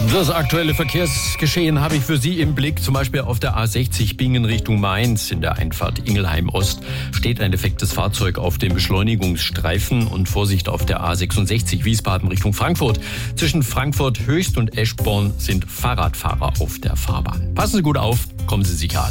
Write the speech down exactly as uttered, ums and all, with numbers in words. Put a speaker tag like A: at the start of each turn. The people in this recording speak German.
A: Das aktuelle Verkehrsgeschehen habe ich für Sie im Blick. Zum Beispiel auf der A sechzig Bingen Richtung Mainz in der Einfahrt Ingelheim Ost steht ein defektes Fahrzeug auf dem Beschleunigungsstreifen und Vorsicht auf der A sechsundsechzig Wiesbaden Richtung Frankfurt. Zwischen Frankfurt Höchst und Eschborn sind Fahrradfahrer auf der Fahrbahn. Passen Sie gut auf, kommen Sie sicher an.